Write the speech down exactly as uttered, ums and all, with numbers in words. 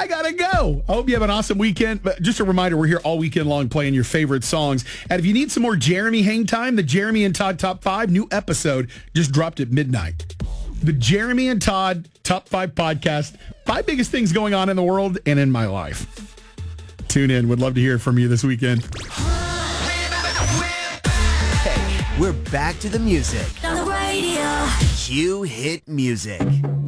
I gotta go. I hope you have an awesome weekend. But just a reminder, we're here all weekend long playing your favorite songs. And if you need some more Jeremy hang time, the Jeremy and Todd Top five new episode just dropped at midnight. The Jeremy and Todd Top five podcast. Five biggest things going on in the world and in my life. Tune in. Would love to hear from you this weekend. Hey, we're back to the music. On the radio. Cue hit music.